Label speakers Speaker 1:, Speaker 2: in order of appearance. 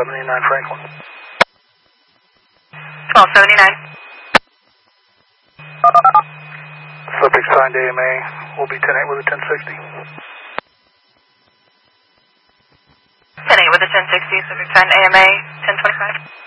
Speaker 1: 1279 Franklin.
Speaker 2: 1279.
Speaker 1: Subject signed AMA will be 10-8 with a 1060.
Speaker 2: 10-8 with a 1060, subject signed AMA 1025.